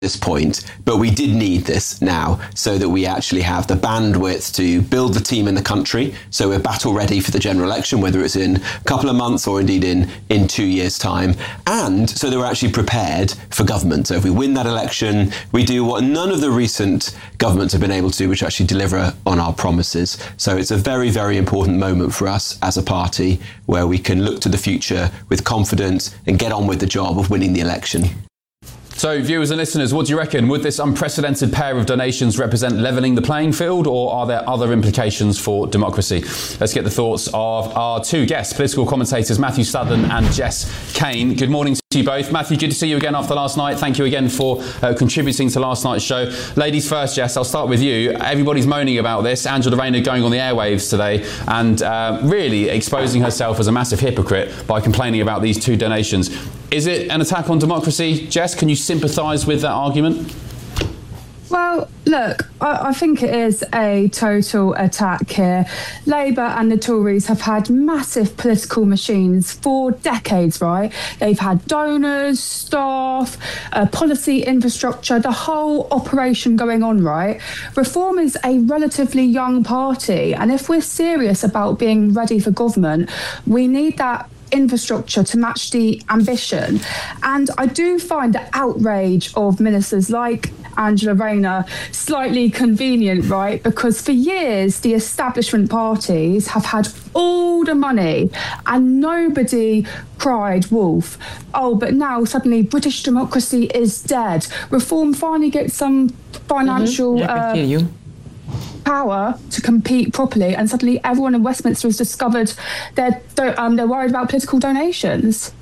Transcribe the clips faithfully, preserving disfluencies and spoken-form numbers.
this point, but we did need this now so that we actually have the bandwidth to build the team in the country. So we're battle ready for the general election, whether it's in a couple of months or indeed in, in two years' time. And so that we're actually prepared for government. So if we win that election, we do what none of the recent governments have been able to do, which actually deliver on our promises. So it's a very, very important moment for us as a party where we can look to the future with confidence and get on with the job of winning the election. So, viewers and listeners, what do you reckon? Would this unprecedented pair of donations represent levelling the playing field, or are there other implications for democracy? Let's get the thoughts of our two guests, political commentators Matthew Sutherland and Jess Cain. Good morning to you both. Matthew, good to see you again after last night. Thank you again for uh, contributing to last night's show. Ladies first, Jess, I'll start with you. Everybody's moaning about this. Angela Rayner going on the airwaves today and uh, really exposing herself as a massive hypocrite by complaining about these two donations. Is it an attack on democracy? Jess, can you sympathise with that argument? Well, look, I, I think it is a total attack here. Labour and the Tories have had massive political machines for decades, right? They've had donors, staff, uh, policy infrastructure, the whole operation going on, right? Reform is a relatively young party, and if we're serious about being ready for government, we need that infrastructure to match the ambition. And I do find the outrage of ministers like Angela Rayner slightly convenient, right? Because for years, the establishment parties have had all the money and nobody cried wolf. Oh, but now suddenly British democracy is dead. Reform finally gets some financial mm-hmm. yeah, I hear you. power to compete properly, and suddenly everyone in Westminster has discovered they're, they're, um, they're worried about political donations.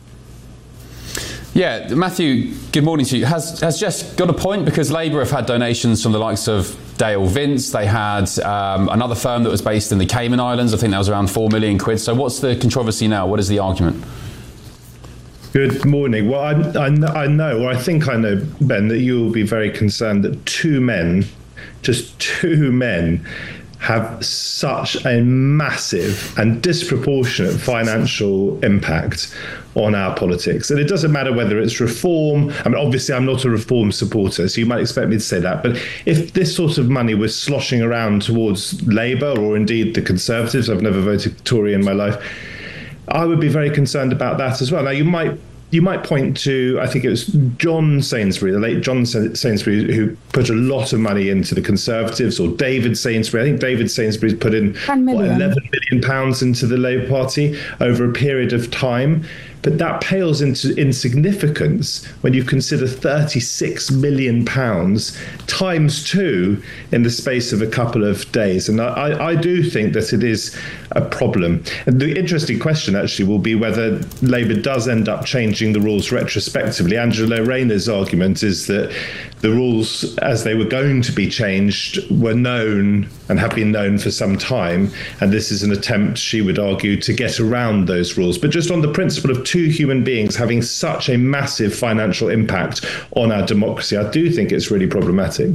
Yeah, Matthew, good morning to you. Has has Jess got a point? Because Labour have had donations from the likes of Dale Vince. They had um, another firm that was based in the Cayman Islands. I think that was around four million quid. So what's the controversy now? What is the argument? Good morning. Well, I, I, I know, or I think I know, Ben, that you will be very concerned that two men, just two men, have such a massive and disproportionate financial impact on our politics. And it doesn't matter whether it's reform. I mean, obviously, I'm not a reform supporter, so you might expect me to say that. But if this sort of money was sloshing around towards Labour or indeed the Conservatives, I've never voted Tory in my life, I would be very concerned about that as well. Now, you might You might point to, I think it was John Sainsbury, the late John Sainsbury, who put a lot of money into the Conservatives, or David Sainsbury. I think David Sainsbury's put in what, eleven million pounds into the Labour Party over a period of time. But that pales into insignificance when you consider thirty-six million pounds times two in the space of a couple of days. And I, I do think that it is a problem. And the interesting question actually will be whether Labour does end up changing the rules retrospectively. Angela Rayner's argument is that the rules as they were going to be changed were known and have been known for some time. And this is an attempt, she would argue, to get around those rules. But just on the principle of two human beings having such a massive financial impact on our democracy, I do think it's really problematic.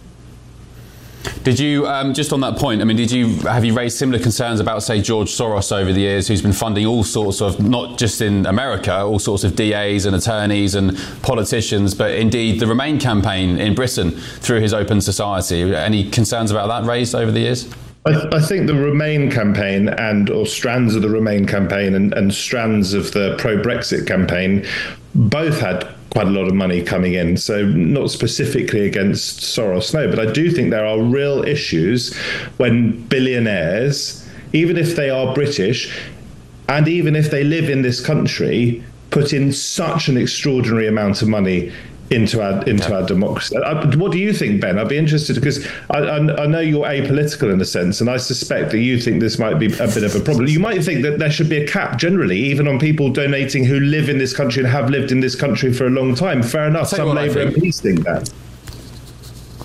Did you, um, just on that point, I mean, did you have you raised similar concerns about, say, George Soros over the years, who's been funding all sorts of, not just in America, all sorts of D As and attorneys and politicians, but indeed the Remain campaign in Britain through his Open Society? Any concerns about that raised over the years? I, I think the Remain campaign and or strands of the Remain campaign and, and strands of the pro-Brexit campaign both had quite a lot of money coming in. So not specifically against Soros, no, but I do think there are real issues when billionaires, even if they are British, and even if they live in this country, put in such an extraordinary amount of money into our into our democracy. What do you think, Ben? I'd be interested, because I, I, I know you're apolitical in a sense, and I suspect that you think this might be a bit of a problem. You might think that there should be a cap generally, even on people donating who live in this country and have lived in this country for a long time. Fair enough. Some Labour M Ps think that.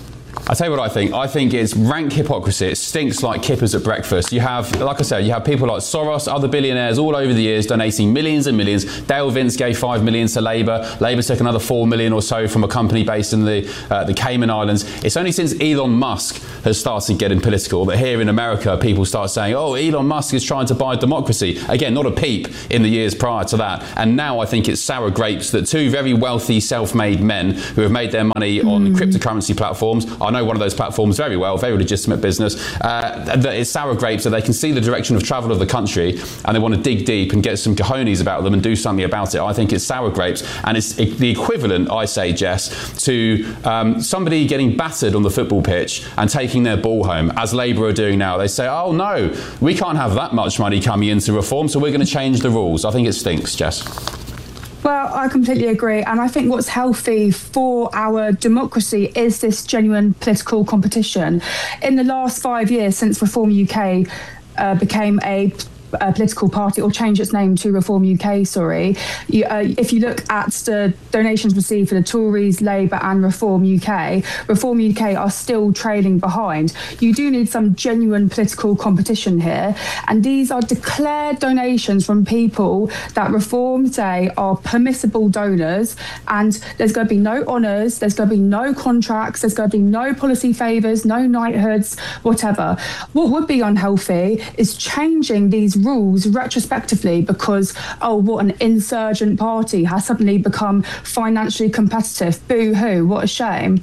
I tell you what I think. I think it's rank hypocrisy. It stinks like kippers at breakfast. You have, like I said, you have people like Soros, other billionaires all over the years donating millions and millions. Dale Vince gave five million to Labour. Labour took another four million or so from a company based in the uh, the Cayman Islands. It's only since Elon Musk has started getting political that here in America people start saying, "Oh, Elon Musk is trying to buy democracy." Again, not a peep in the years prior to that. And now I think it's sour grapes that two very wealthy, self-made men who have made their money mm. on cryptocurrency platforms are know one of those platforms very well, very legitimate business, uh, that it's sour grapes, that they can see the direction of travel of the country and they want to dig deep and get some cojones about them and do something about it. I think it's sour grapes, and it's the equivalent, I say, Jess, to um, somebody getting battered on the football pitch and taking their ball home, as Labour are doing now. They say, oh no, we can't have that much money coming into reform, so we're going to change the rules. I think it stinks, Jess. Well, I completely agree. And I think what's healthy for our democracy is this genuine political competition. In the last five years since Reform U K uh, became a a political party, or change its name to Reform U K, sorry. You, uh, if you look at the donations received for the Tories, Labour and Reform U K, Reform U K are still trailing behind. You do need some genuine political competition here, and these are declared donations from people that Reform say are permissible donors, and there's going to be no honours, there's going to be no contracts, there's going to be no policy favours, no knighthoods, whatever. What would be unhealthy is changing these rules retrospectively because, oh, what an insurgent party has suddenly become financially competitive. Boo-hoo, what a shame.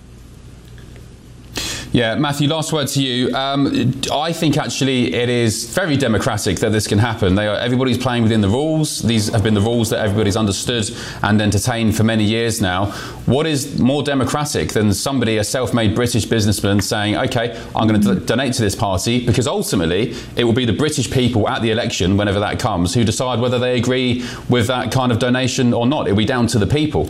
Yeah, Matthew, last word to you. Um, I think actually it is very democratic that this can happen. They are, everybody's playing within the rules. These have been the rules that everybody's understood and entertained for many years now. What is more democratic than somebody, a self-made British businessman, saying, OK, I'm going to d- donate to this party, because ultimately it will be the British people at the election, whenever that comes, who decide whether they agree with that kind of donation or not. It will be down to the people.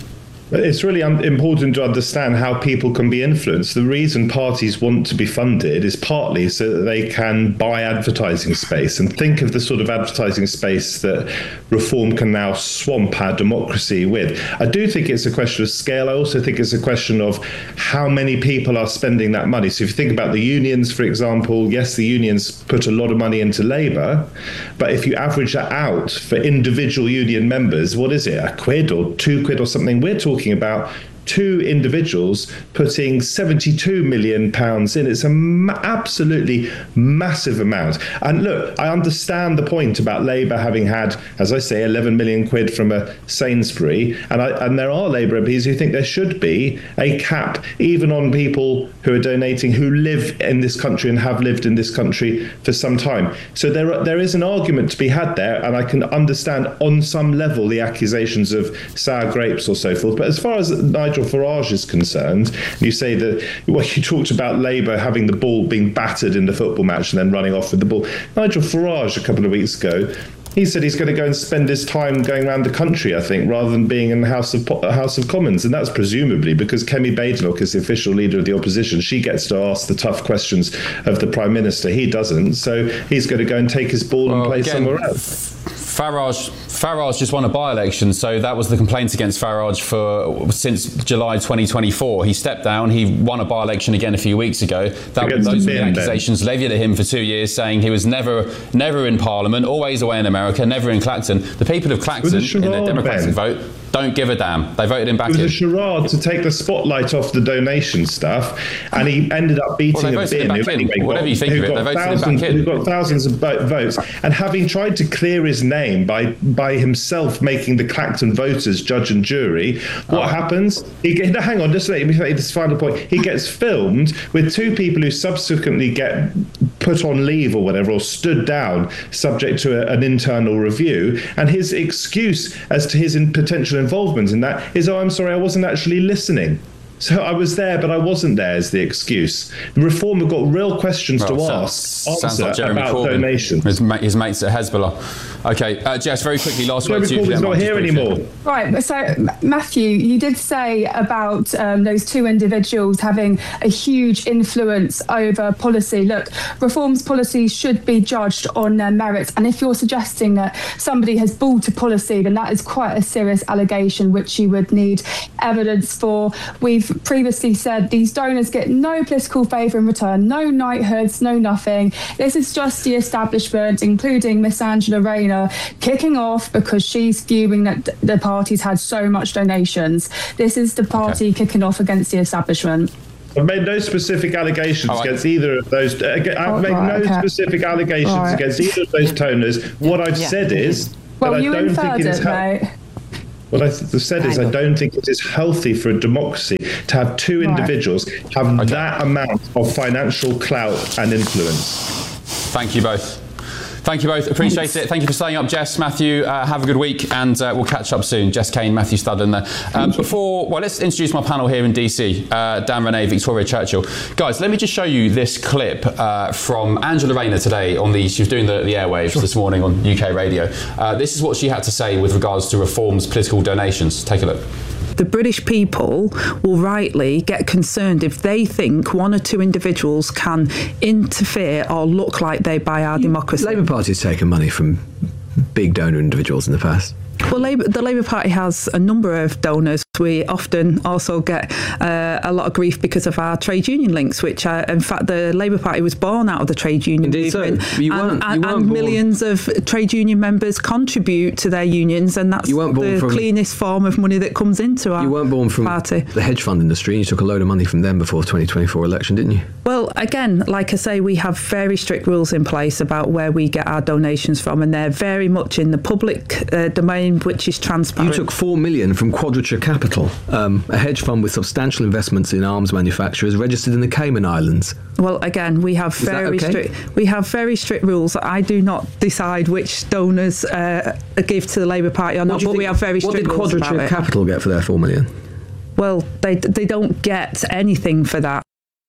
It's really important to understand how people can be influenced. The reason parties want to be funded is partly so that they can buy advertising space, and think of the sort of advertising space that Reform can now swamp our democracy with. I do think it's a question of scale. I also think it's a question of how many people are spending that money. So if you think about the unions, for example, yes, the unions put a lot of money into Labour, but if you average that out for individual union members, what is it, a quid or two quid or something? We're talking about two individuals putting seventy-two million pounds in. It's an ma- absolutely massive amount. And look, I understand the point about Labour having had, as I say, eleven million quid from a Sainsbury. And, I, and there are Labour M Ps who think there should be a cap even on people who are donating who live in this country and have lived in this country for some time. So there are, there is an argument to be had there. And I can understand on some level the accusations of sour grapes or so forth. But as far as Nigel Farage is concerned, you say that, well, you talked about Labour having the ball being battered in the football match and then running off with the ball. Nigel Farage, a couple of weeks ago, he said he's going to go and spend his time going around the country, I think, rather than being in the House of House of Commons. And that's presumably because Kemi Badenoch is the official leader of the opposition. She gets to ask the tough questions of the Prime Minister. He doesn't. So he's going to go and take his ball well, and play again, somewhere else. Farage, Farage just won a by-election, so that was the complaint against Farage for since July twenty twenty-four. He stepped down. He won a by-election again a few weeks ago. That, those were the accusations levied at him for two years, saying he was never, never in Parliament, always away in America, never in Clacton. The people of Clacton, in their Democratic Ben. vote, don't give a damn. They voted him back in. It was a charade to take the spotlight off the donation stuff, and he ended up beating well, a bin who anyway Whatever got, you think of it, they voted thousands, him back in. Who got thousands of votes, and having tried to clear his name by by himself making the Clacton voters judge and jury, what oh. happens? He get, no, hang on, just let me make this final point. He gets filmed with two people who subsequently get put on leave or whatever, or stood down, subject to a, an internal review, and his excuse as to his in potential involvement in that is, oh, I'm sorry, I wasn't actually listening. So I was there, but I wasn't there, is the excuse. The Reform have got real questions well, to sounds, ask sounds like Jeremy about Corbyn, donation. His, his mates at Hezbollah. Okay, uh, Jess, very quickly, last Jeremy word to you. Corbyn's not here anymore. Right, so Matthew, you did say about um, those two individuals having a huge influence over policy. Look, Reform's policies should be judged on their merits, and if you're suggesting that somebody has bought a policy, then that is quite a serious allegation, which you would need evidence for. We've I've previously said, these donors get no political favour in return, no knighthoods, no nothing. This is just the establishment, including Miss Angela Rayner, kicking off because she's fuming that the party's had so much donations. This is the party okay. kicking off against the establishment. I've made no specific allegations right. against either of those. I've oh, made right, no okay. specific allegations right. against either of those donors. What I've yeah. said is well, that you I don't inferred think it is it, mate. What I've said is I don't think it is healthy for a democracy to have two right. individuals have okay. that amount of financial clout and influence. Thank you both. Thank you both. Appreciate Thanks. it. Thank you for staying up, Jess, Matthew. Uh, have a good week, and uh, we'll catch up soon. Jess Kane, Matthew Studland there. Um, before, well, let's introduce my panel here in D C. Uh, Dan Rennie, Victoria Churchill. Guys, let me just show you this clip uh, from Angela Rayner today on the. She was doing the, the airwaves sure. this morning on U K radio. Uh, this is what she had to say with regards to reforms, political donations. Take a look. The British people will rightly get concerned if they think one or two individuals can interfere or look like they buy our democracy. Labour Party has taken money from big donor individuals in the past. Well, Labour, the Labour Party has a number of donors. We often also get uh, a lot of grief because of our trade union links, which are, in fact, the Labour Party was born out of the trade union Indeed movement. So. You and, weren't, and, you weren't and born. millions of trade union members contribute to their unions, and that's the from, cleanest form of money that comes into our You weren't born from party. the hedge fund industry, and you took a load of money from them before the twenty twenty-four election, didn't you? Well, again, like I say, we have very strict rules in place about where we get our donations from, and they're very much in the public uh, domain, which is transparent. You took four million from Quadrature Capital, um, a hedge fund with substantial investments in arms manufacturers registered in the Cayman Islands. Well, again, we have Is very okay? strict. We have very strict rules. I do not decide which donors uh, give to the Labour Party or not, but we have very strict rules. What did Quadrature Capital get for their four million? Well, they they don't get anything for that.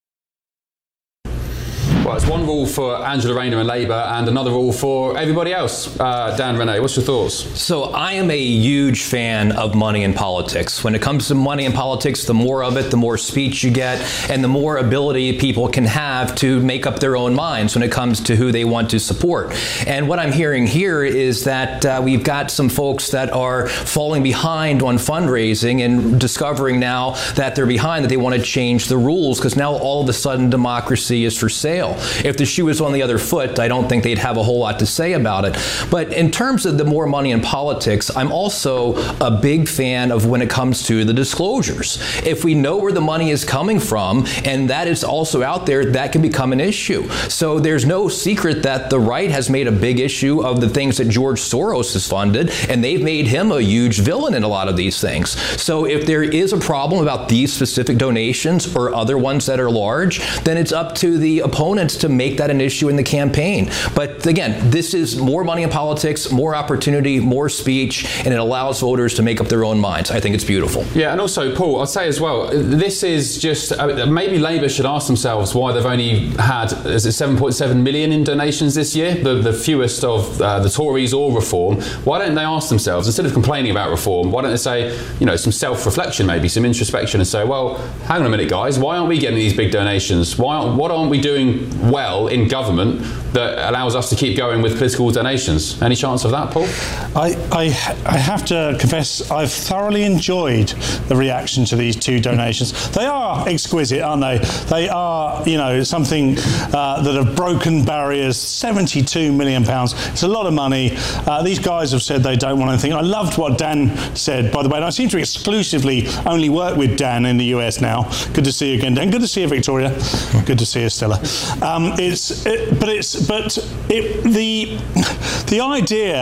Well, it's one rule for Angela Rayner and Labour and another rule for everybody else. Uh, Dan Rennie, what's your thoughts? So I am a huge fan of money in politics. When it comes to money in politics, the more of it, the more speech you get, and the more ability people can have to make up their own minds when it comes to who they want to support. And what I'm hearing here is that uh, we've got some folks that are falling behind on fundraising and discovering now that they're behind, that they want to change the rules because now all of a sudden democracy is for sale. If the shoe was on the other foot, I don't think they'd have a whole lot to say about it. But in terms of the more money in politics, I'm also a big fan of when it comes to the disclosures. If we know where the money is coming from, and that is also out there, that can become an issue. So there's no secret that the right has made a big issue of the things that George Soros has funded, and they've made him a huge villain in a lot of these things. So if there is a problem about these specific donations or other ones that are large, then it's up to the opponent to make that an issue in the campaign. But again, this is more money in politics, more opportunity, more speech, and it allows voters to make up their own minds. I think it's beautiful. Yeah, and also, Paul, I'd say as well, this is just, uh, maybe Labour should ask themselves why they've only had, is it seven point seven million in donations this year, the, the fewest of uh, the Tories or Reform. Why don't they ask themselves, instead of complaining about Reform, why don't they say, you know, some self-reflection maybe, some introspection, and say, well, hang on a minute, guys, why aren't we getting these big donations? Why aren't, what aren't we doing well in government that allows us to keep going with political donations? Any chance of that, Paul? I, I, I have to confess, I've thoroughly enjoyed the reaction to these two donations. They are exquisite, aren't they? They are, you know, something uh, that have broken barriers. seventy-two million pounds. It's a lot of money. Uh, these guys have said they don't want anything. I loved what Dan said, by the way, and I seem to exclusively only work with Dan in the U S now. Good to see you again, Dan. Good to see you, Victoria. Good to see you, Stella. Um, it's, it, but it's, but it, the the idea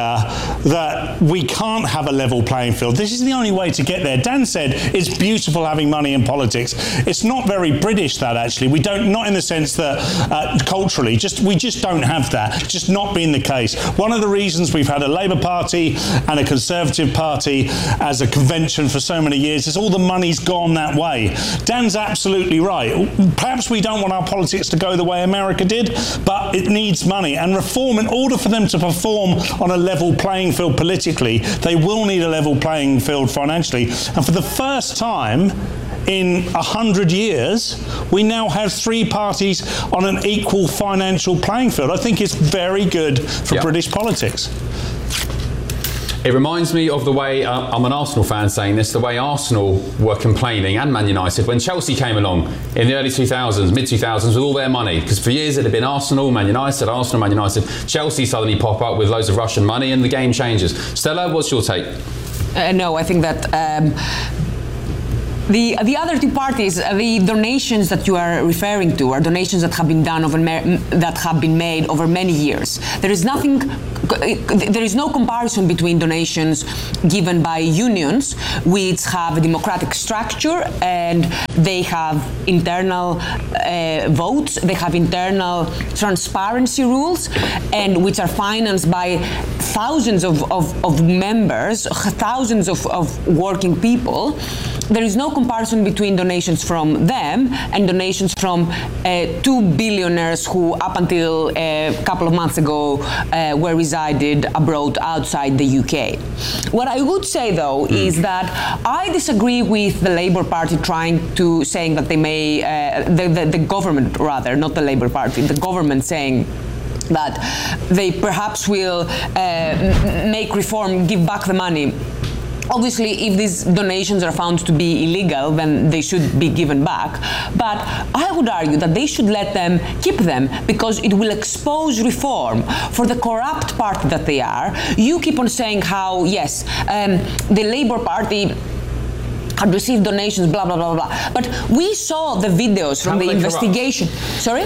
that we can't have a level playing field. This is the only way to get there. Dan said it's beautiful having money in politics. It's not very British, that actually. We don't, not in the sense that uh, culturally, just we just don't have that. It's just not been the case. One of the reasons we've had a Labour Party and a Conservative Party as a convention for so many years is all the money's gone that way. Dan's absolutely right. Perhaps we don't want our politics to go the way America did, but it needs money. And Reform, in order for them to perform on a level playing field politically, they will need a level playing field financially. And for the first time in a hundred years, we now have three parties on an equal financial playing field. I think it's very good for yeah. British politics. It reminds me of the way, uh, I'm an Arsenal fan saying this, the way Arsenal were complaining, and Man United, when Chelsea came along in the early two thousands, mid two thousands, with all their money. Because for years it had been Arsenal, Man United, Arsenal, Man United. Chelsea suddenly pop up with loads of Russian money and the game changes. Stella, what's your take? Uh, no, I think that um, the the other two parties, uh, the donations that you are referring to, are donations that have been done over that have been made over many years. There is nothing. There is no comparison between donations given by unions, which have a democratic structure and they have internal uh, votes, they have internal transparency rules, and which are financed by thousands of, of, of members, thousands of, of working people. There is no comparison between donations from them and donations from uh, two billionaires who, up until a couple of months ago, uh, were resided abroad outside the U K. What I would say, though, mm. is that I disagree with the Labour Party trying to saying that they may, uh, the, the, the government rather, not the Labour Party, the government saying that they perhaps will uh, make reform, give back the money. Obviously, if these donations are found to be illegal, then they should be given back. But I would argue that they should let them keep them, because it will expose reform for the corrupt party that they are. You keep on saying how, yes, um, the Labour Party had received donations, blah, blah, blah, blah. But we saw the videos from the investigation. Corrupt? Sorry?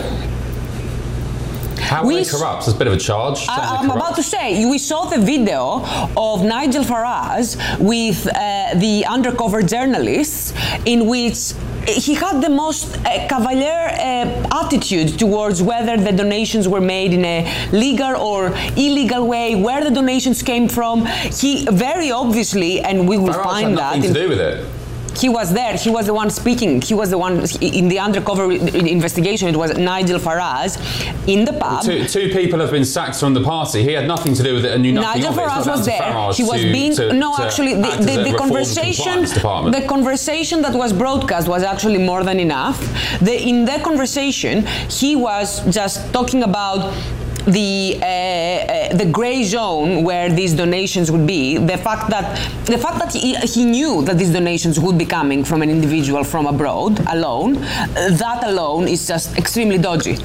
How are they corrupt? It's a bit of a charge. I, I'm about to say, we saw the video of Nigel Farage with uh, the undercover journalists, in which he had the most uh, cavalier uh, attitude towards whether the donations were made in a legal or illegal way, where the donations came from. He very obviously, and we will Farage find had that. Nothing to do with it. He was there. He was the one speaking. He was the one in the undercover investigation. It was Nigel Farage in the pub. Two, two people have been sacked from the party. He had nothing to do with it and knew nothing Nigel of it. Farage was there. Farage he was to, being to, no, to actually, the, the, the conversation, the conversation that was broadcast was actually more than enough. The, in that conversation, he was just talking about the uh, uh, the grey zone where these donations would be, the fact that the fact that he, he knew that these donations would be coming from an individual from abroad alone, uh, that alone is just extremely dodgy.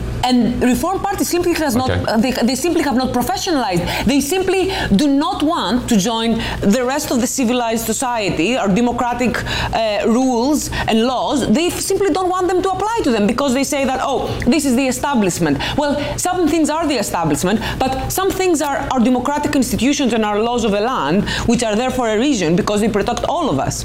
And Reform Party simply has okay. not, uh, they, they simply have not professionalized. They simply do not want to join the rest of the civilized society or democratic uh, rules and laws. They simply don't want them to apply to them, because they say that, oh, this is the establishment. Well, some things are the establishment, but some things are our democratic institutions and our laws of the land, which are there for a reason, because they protect all of us.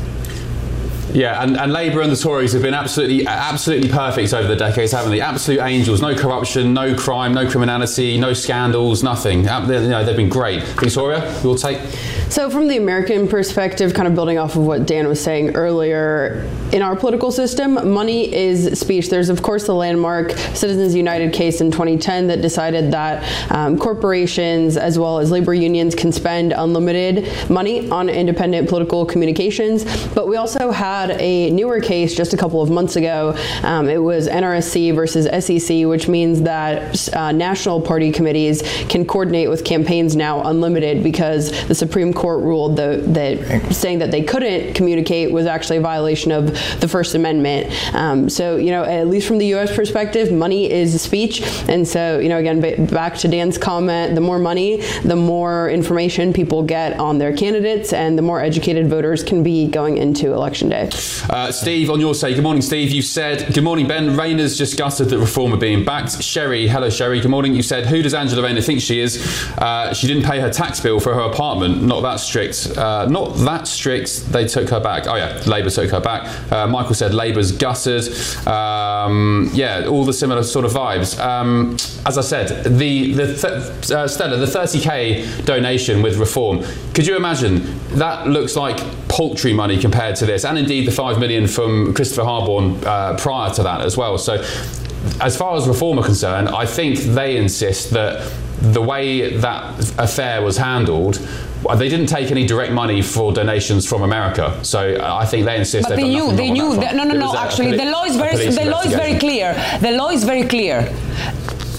Yeah, and, and Labour and the Tories have been absolutely absolutely perfect over the decades, haven't they? Absolute angels. No corruption, no crime, no criminality, no scandals, nothing. You know, they've been great. Victoria, your take? So from the American perspective, kind of building off of what Dan was saying earlier, in our political system, money is speech. There's, of course, the landmark Citizens United case in twenty ten that decided that um, corporations as well as labor unions can spend unlimited money on independent political communications. But we also had a newer case just a couple of months ago. Um, it was N R S C versus S E C, which means that uh, national party committees can coordinate with campaigns now unlimited, because the Supreme Court ruled the, that saying that they couldn't communicate was actually a violation of the First Amendment. Um, so, you know, at least from the U S perspective, money is speech. And so, you know, again, b- back to Dan's comment, the more money, the more information people get on their candidates, and the more educated voters can be going into Election Day. Uh, Steve, on your side, good morning, Steve. You said, good morning, Ben. Rayner's just gutted that reform are being backed. Sherry, hello, Sherry. Good morning. You said, who does Angela Rayner think she is? Uh, she didn't pay her tax bill for her apartment. Not that strict. Uh, not that strict. They took her back. Oh, yeah, Labour took her back. Uh, Michael said Labour's gutted. Um, yeah, all the similar sort of vibes. Um, as I said, the, the th- uh, Stella, the thirty k donation with reform, could you imagine? That looks like paltry money compared to this, and indeed the five million from Christopher Harborne uh, prior to that as well. So as far as reform are concerned, I think they insist that the way that affair was handled, they didn't take any direct money for donations from America, so I think they insist. But they knew, they knew. That, no, no, no. Actually, poli- the law is very, the law is very clear. The law is very clear.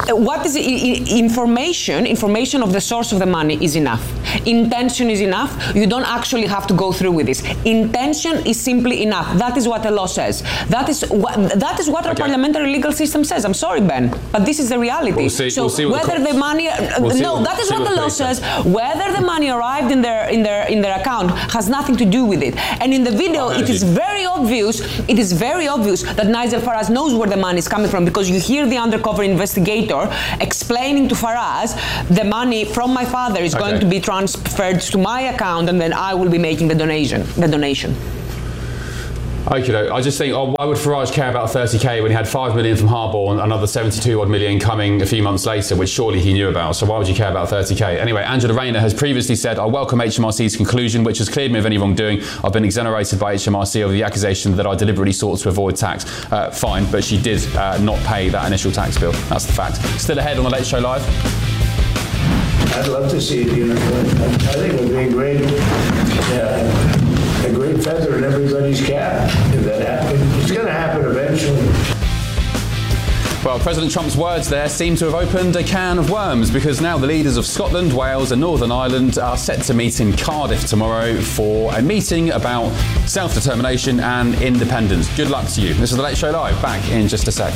what is I- I- information? Information of the source of the money is enough. Intention is enough. You don't actually have to go through with this. Intention is simply enough. That is what the law says. That is what that is what our Okay. parliamentary legal system says. I'm sorry, Ben, but this is the reality. We'll see- so we'll see what the whether court- the money, we'll see no, what- that is see what what the the law police says. say. Whether the money arrived in their in their in their account has nothing to do with it. And in the video, it is very obvious. It is very obvious that Nigel Farage knows where the money is coming from, because you hear the undercover investigator explaining to Farage, the money from my father is Okay. going to be transferred to my account, and then I will be making the donation. The donation. Okay, I just think, oh, why would Farage care about thirty k when he had five million from Harbour and another seventy-two odd million coming a few months later, which surely he knew about? So why would you care about thirty k? Anyway, Angela Rayner has previously said, I welcome H M R C's conclusion, which has cleared me of any wrongdoing. I've been exonerated by H M R C over the accusation that I deliberately sought to avoid tax. Uh, fine, but she did uh, not pay that initial tax bill. That's the fact. Still ahead on the Late Show Live. I'd love to see it unified. I think it would be a great, yeah, a great feather in everybody's cap if that happened. It's going to happen eventually. Well, President Trump's words there seem to have opened a can of worms, because now the leaders of Scotland, Wales and Northern Ireland are set to meet in Cardiff tomorrow for a meeting about self-determination and independence. Good luck to you. This is The Late Show Live, back in just a sec.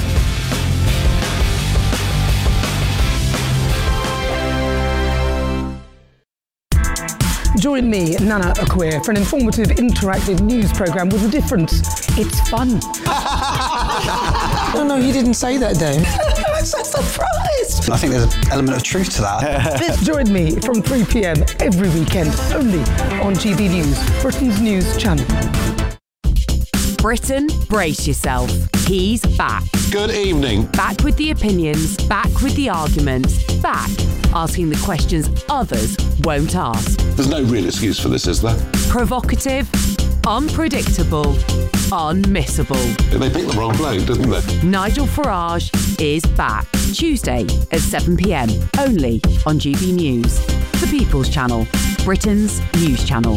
Join me, Nana Akwe, for an informative, interactive news programme with a difference. It's fun. No, no, you didn't say that, Dave. I'm so surprised. I think there's an element of truth to that. Join me from three p m every weekend, only on G B News, Britain's news channel. Britain, brace yourself. He's back. Good evening. Back with the opinions, back with the arguments, back asking the questions others won't ask. There's no real excuse for this, is there? Provocative, unpredictable, unmissable. They picked the wrong bloke, didn't they? Nigel Farage is back. Tuesday at seven p m, only on G B News, the People's Channel, Britain's news channel.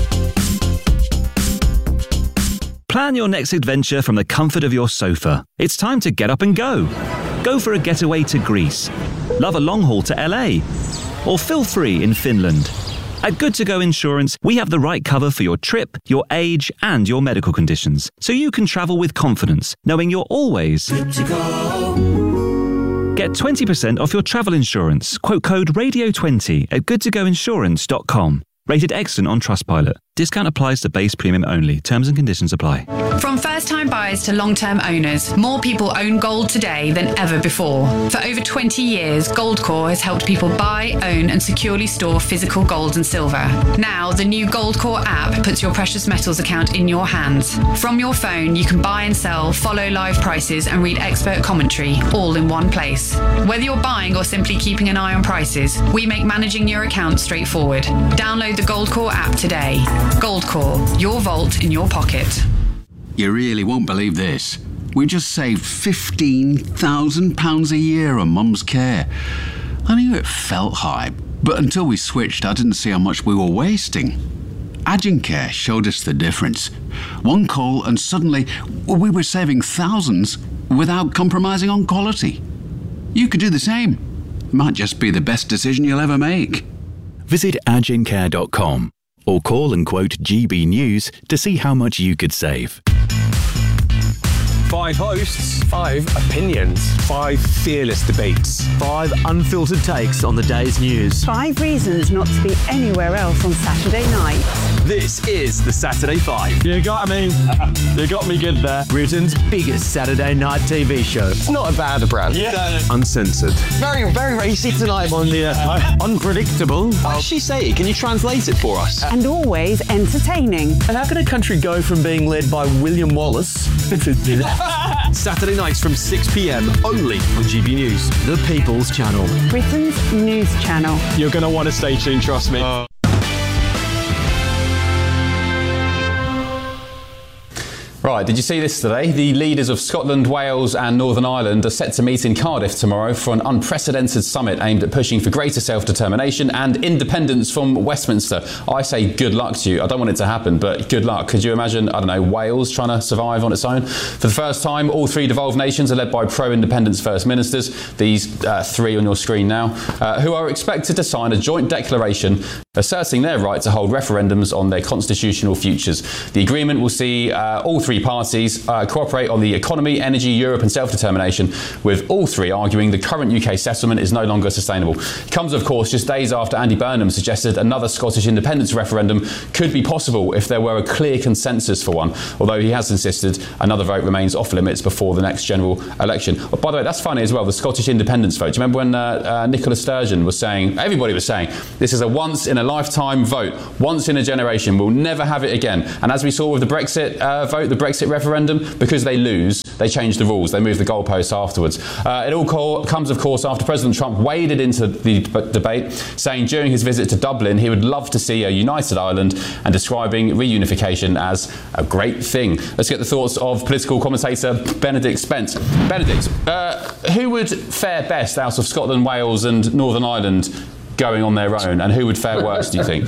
Plan your next adventure from the comfort of your sofa. It's time to get up and go. Go for a getaway to Greece. Love a long haul to L A. Or feel free in Finland. At Good To Go Insurance, we have the right cover for your trip, your age, and your medical conditions, so you can travel with confidence, knowing you're always good to go. Get twenty percent off your travel insurance. Quote code radio twenty at good to go insurance dot com. Rated excellent on Trustpilot. Discount applies to base premium only. Terms and conditions apply. From first-time buyers to long-term owners, more people own gold today than ever before. For over twenty years, Goldcore has helped people buy, own and securely store physical gold and silver. Now, the new Goldcore app puts your precious metals account in your hands. From your phone, you can buy and sell, follow live prices and read expert commentary, all in one place. Whether you're buying or simply keeping an eye on prices, we make managing your account straightforward. Download the Goldcore app today. Goldcore, your vault in your pocket. You really won't believe this. We just saved fifteen thousand pounds a year on Mum's care. I knew it felt high, but until we switched, I didn't see how much we were wasting. Agincare showed us the difference. One call and suddenly we were saving thousands without compromising on quality. You could do the same. Might just be the best decision you'll ever make. Visit agincare dot com or call and quote G B News to see how much you could save. Five hosts, five opinions, five fearless debates, five unfiltered takes on the day's news. Five reasons not to be anywhere else on Saturday night. This is the Saturday Five. You got me. You got me good there. Britain's biggest Saturday night T V show. It's not a bad brand. Yeah. Uncensored. Very, very racy tonight on the uh, unpredictable. What does she say? Can you translate it for us? And always entertaining. And how can a country go from being led by William Wallace Saturday nights from six p m only on G B News, the People's Channel. Britain's news channel. You're going to want to stay tuned, trust me. Uh. Right, did you see this today? The leaders of Scotland, Wales and Northern Ireland are set to meet in Cardiff tomorrow for an unprecedented summit aimed at pushing for greater self-determination and independence from Westminster. I say good luck to you. I don't want it to happen, but good luck. Could you imagine, I don't know, Wales trying to survive on its own? For the first time, all three devolved nations are led by pro-independence First Ministers, these uh, three on your screen now, uh, who are expected to sign a joint declaration asserting their right to hold referendums on their constitutional futures. The agreement will see uh, all three parties uh, cooperate on the economy, energy, Europe and self-determination, with all three arguing the current U K settlement is no longer sustainable. It comes, of course, just days after Andy Burnham suggested another Scottish independence referendum could be possible if there were a clear consensus for one, although he has insisted another vote remains off limits before the next general election. Oh, by the way, that's funny as well, the Scottish independence vote. Do you remember when uh, uh, Nicola Sturgeon was saying, everybody was saying, this is a once in a lifetime vote, once in a generation, we'll never have it again. And as we saw with the Brexit uh, vote, the Brexit referendum, because they lose, they change the rules, they move the goalposts afterwards. Uh, it all co- comes, of course, after President Trump waded into the b- debate, saying during his visit to Dublin he would love to see a united Ireland and describing reunification as a great thing. Let's get the thoughts of political commentator Benedict Spence. Benedict, uh, who would fare best out of Scotland, Wales and Northern Ireland going on their own, and who would fare worse, do you think?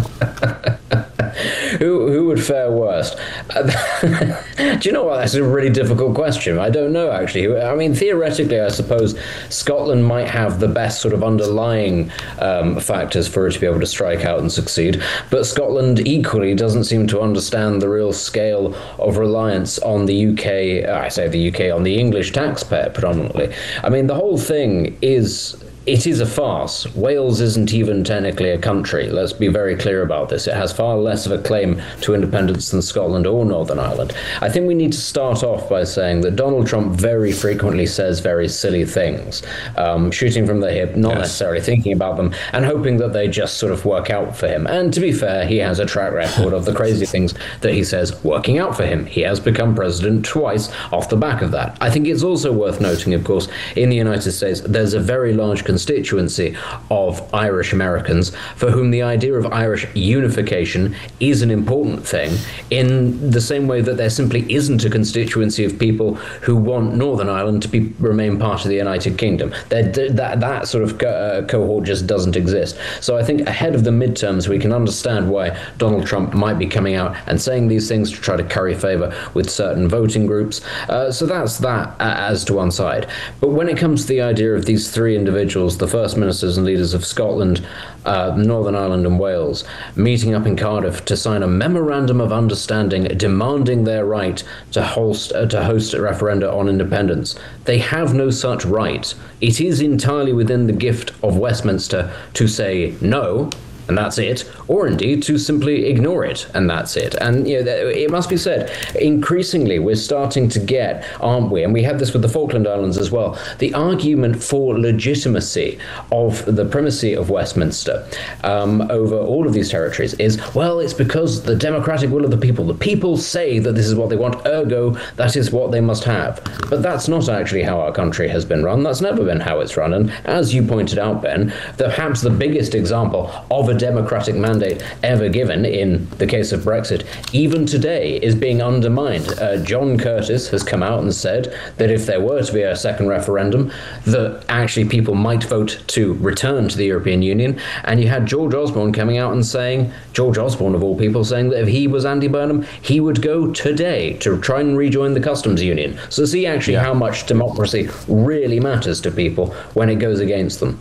Who who would fare worst? Uh, do you know what? That's a really difficult question. I don't know, actually. I mean, theoretically, I suppose Scotland might have the best sort of underlying um, factors for it to be able to strike out and succeed. But Scotland equally doesn't seem to understand the real scale of reliance on the U K, I say the U K, on the English taxpayer predominantly. I mean, the whole thing is... It is a farce. Wales isn't even technically a country. Let's be very clear about this. It has far less of a claim to independence than Scotland or Northern Ireland. I think we need to start off by saying that Donald Trump very frequently says very silly things, um, shooting from the hip, not yes. necessarily thinking about them, and hoping that they just sort of work out for him. And to be fair, he has a track record of the crazy things that he says working out for him. He has become president twice off the back of that. I think it's also worth noting, of course, in the United States, there's a very large constituency of Irish Americans for whom the idea of Irish unification is an important thing, in the same way that there simply isn't a constituency of people who want Northern Ireland to be remain part of the United Kingdom. That that, that sort of co- uh, cohort just doesn't exist. So I think ahead of the midterms we can understand why Donald Trump might be coming out and saying these things to try to curry favour with certain voting groups. Uh, so that's that uh, as to one side. But when it comes to the idea of these three individuals, the First Ministers and leaders of Scotland, uh, Northern Ireland and Wales, meeting up in Cardiff to sign a memorandum of understanding demanding their right to host, uh, to host a referenda on independence. They have no such right. It is entirely within the gift of Westminster to say no, and that's it, or indeed to simply ignore it, and that's it. And you know, it must be said, increasingly we're starting to get, aren't we, and we had this with the Falkland Islands as well, the argument for legitimacy of the primacy of Westminster um, over all of these territories is, well, it's because the democratic will of the people. The people say that this is what they want, ergo, that is what they must have. But that's not actually how our country has been run. That's never been how it's run. And as you pointed out, Ben, perhaps the biggest example of a democratic mandate ever given in the case of Brexit, even today, is being undermined. Uh, John Curtis has come out and said that if there were to be a second referendum, that actually people might vote to return to the European Union. And you had George Osborne coming out and saying, George Osborne of all people, saying that if he was Andy Burnham, he would go today to try and rejoin the customs union. So see actually yeah. how much democracy really matters to people when it goes against them.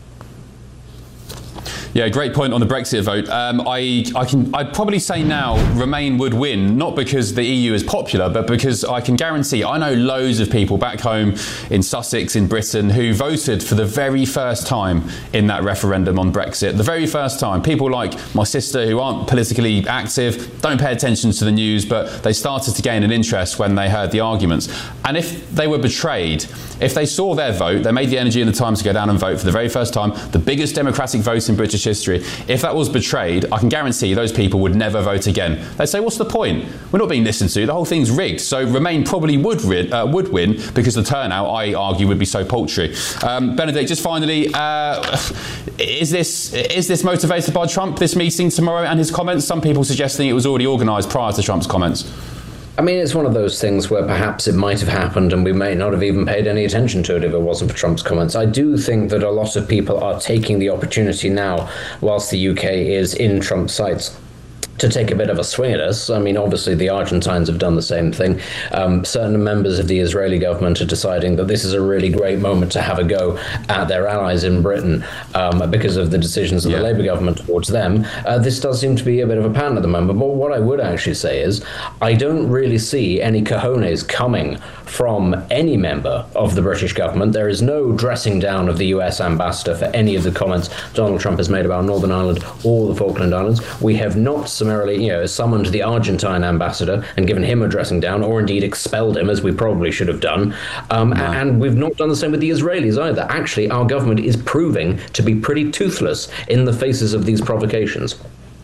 Yeah, great point on the Brexit vote. Um, I, I can, I'd probably say now Remain would win, not because the E U is popular, but because I can guarantee, I know loads of people back home in Sussex, in Britain, who voted for the very first time in that referendum on Brexit. The very first time. People like my sister, who aren't politically active, don't pay attention to the news, but they started to gain an interest when they heard the arguments. And if they were betrayed, if they saw their vote, they made the energy and the time to go down and vote for the very first time, the biggest democratic vote in British history, if that was betrayed, I can guarantee those people would never vote again. They'd say, what's the point? We're not being listened to. The whole thing's rigged. So Remain probably would rid, uh, would win because the turnout, I argue, would be so paltry. Um, Benedict, just finally, uh, is this is this motivated by Trump, this meeting tomorrow and his comments? Some people suggesting it was already organised prior to Trump's comments. I mean, it's one of those things where perhaps it might have happened and we may not have even paid any attention to it if it wasn't for Trump's comments. I do think that a lot of people are taking the opportunity now, whilst the U K is in Trump's sights, to take a bit of a swing at us. I mean, obviously the Argentines have done the same thing. Um, certain members of the Israeli government are deciding that this is a really great moment to have a go at their allies in Britain um, because of the decisions of yeah. the Labour government towards them. Uh, this does seem to be a bit of a pattern at the moment. But what I would actually say is I don't really see any cojones coming from any member of the British government. There is no dressing down of the U S ambassador for any of the comments Donald Trump has made about Northern Ireland or the Falkland Islands. We have not summarily, you know, summoned the Argentine ambassador and given him a dressing down, or indeed expelled him, as we probably should have done. Um, no. And we've not done the same with the Israelis either. Actually, our government is proving to be pretty toothless in the faces of these provocations.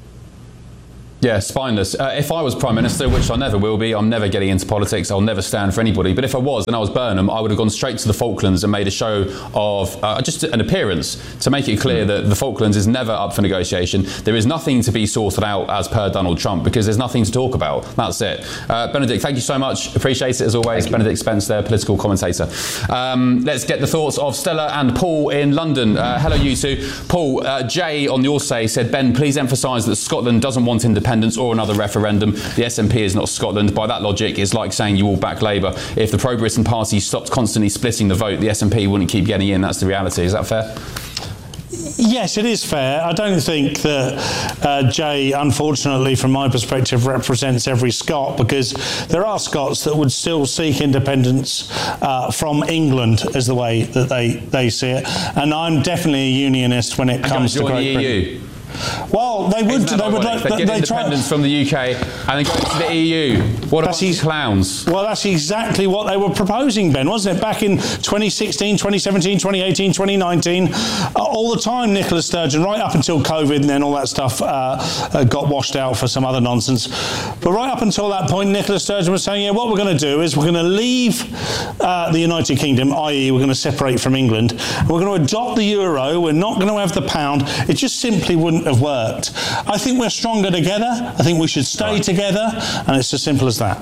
Yeah, spineless. Uh, if I was Prime Minister, which I never will be, I'm never getting into politics, I'll never stand for anybody, but if I was and I was Burnham, I would have gone straight to the Falklands and made a show of uh, just an appearance to make it clear that the Falklands is never up for negotiation. There is nothing to be sorted out as per Donald Trump because there's nothing to talk about. That's it. Uh, Benedict, thank you so much. Appreciate it as always. Benedict Spence there, political commentator. Um, let's get the thoughts of Stella and Paul in London. Uh, hello, you two. Paul, uh, Jay on your say said, Ben, please emphasise that Scotland doesn't want independence or another referendum. The S N P is not Scotland. By that logic, it's like saying you all back Labour. If the pro-Britain party stopped constantly splitting the vote, the S N P wouldn't keep getting in. That's the reality. Is that fair? Yes, it is fair. I don't think that uh, Jay, unfortunately, from my perspective, represents every Scot, because there are Scots that would still seek independence uh, from England as the way that they, they see it. And I'm definitely a unionist when it comes to Great Britain. E U. Well, they would. They would like. They, they get independence try, from the U K and then go to the E U. What about these clowns? Well, that's exactly what they were proposing, Ben, wasn't it? Back in twenty sixteen, twenty seventeen, twenty eighteen, twenty nineteen, uh, all the time, Nicola Sturgeon, right up until COVID, and then all that stuff uh, uh, got washed out for some other nonsense. But right up until that point, Nicola Sturgeon was saying, "Yeah, what we're going to do is we're going to leave uh, the United Kingdom, that is, we're going to separate from England. And we're going to adopt the euro. We're not going to have the pound. It just simply wouldn't have worked." I think we're stronger together. I think we should stay right. together, and it's as simple as that.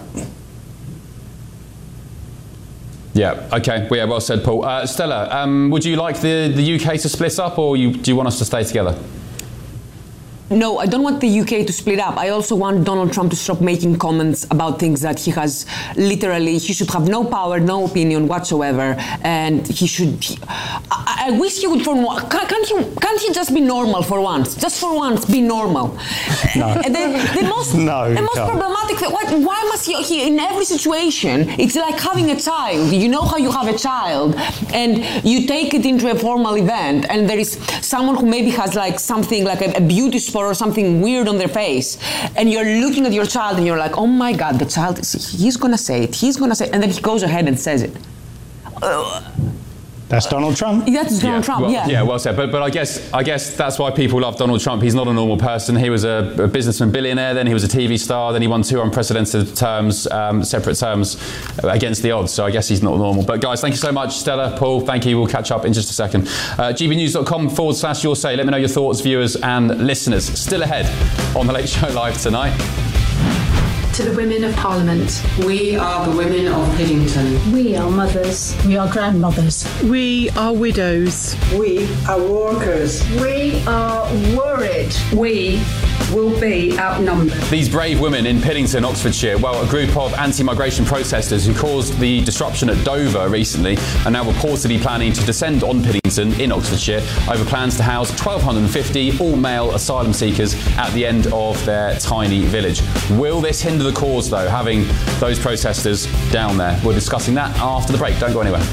Yeah, okay. Well, yeah, well said, Paul. Uh, Stella, um, would you like the, the U K to split up, or you, do you want us to stay together? No, I don't want the U K to split up. I also want Donald Trump to stop making comments about things that he has literally, he should have no power, no opinion whatsoever, and he should, he, I, I wish he would, for can't, can't, he, can't he just be normal for once? Just for once, be normal. No. the, the most, no, the most problematic thing, why, why must he, he, in every situation, it's like having a child. You know how you have a child, and you take it into a formal event, and there is someone who maybe has like something like a, a beauty spot or something weird on their face, and you're looking at your child and you're like, oh my God, the child, he's gonna say it, he's gonna say it, and then he goes ahead and says it. Uh, That's Donald Trump. That's Donald yeah, Trump, well, yeah. Yeah, well said. But but I guess I guess that's why people love Donald Trump. He's not a normal person. He was a, a businessman, billionaire. Then he was a T V star. Then he won two unprecedented terms, um, separate terms, against the odds. So I guess he's not normal. But guys, thank you so much, Stella, Paul. Thank you. We'll catch up in just a second. Uh, gbnews.com forward slash your say. Let me know your thoughts, viewers and listeners. Still ahead on the Late Show Live tonight. To the women of Parliament. We are the women of Piddington. We are mothers. We are grandmothers. We are widows. We are workers. We are worried. We will be outnumbered. These brave women in Piddington, Oxfordshire, well, a group of anti-migration protesters who caused the disruption at Dover recently are now reportedly planning to descend on Piddington in Oxfordshire over plans to house one thousand two hundred fifty all-male asylum seekers at the end of their tiny village. Will this hinder the cause, though, having those protesters down there? We're discussing that after the break. Don't go anywhere.